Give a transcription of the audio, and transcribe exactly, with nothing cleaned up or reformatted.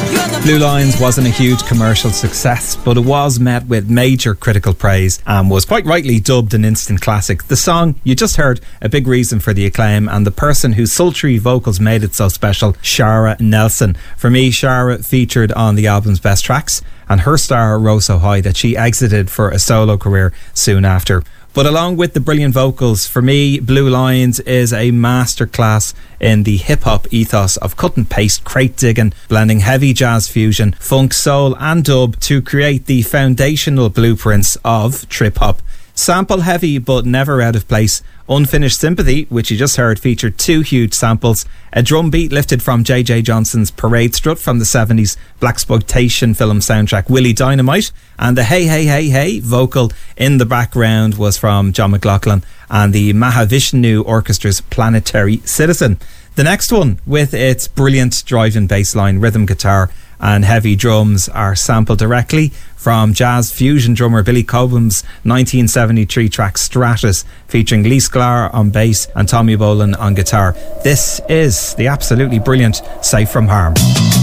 Blue Lines wasn't a huge commercial success, but it was met with major critical praise and was quite rightly dubbed an instant classic. The song you just heard, a big reason for the acclaim, and the person whose sultry vocals made it so special, Shara Nelson. For me, Shara featured on the album's best tracks, and her star rose so high that she exited for a solo career soon after. But along with the brilliant vocals, for me, Blue Lines is a masterclass in the hip-hop ethos of cut and paste, crate digging, blending heavy jazz fusion, funk, soul and dub to create the foundational blueprints of trip-hop. Sample heavy but never out of place. Unfinished Sympathy, which you just heard, featured two huge samples, a drum beat lifted from J J Johnson's Parade Strut from the seventies blaxploitation film soundtrack Willie Dynamite, and the Hey Hey Hey Hey vocal in the background was from John McLaughlin and the Mahavishnu Orchestra's Planetary Citizen. The next one, with its brilliant driving bass line, rhythm guitar and heavy drums, are sampled directly from jazz fusion drummer Billy Cobham's nineteen seventy-three track Stratus, featuring Lee Sklar on bass and Tommy Bolin on guitar. This is the absolutely brilliant Safe From Harm.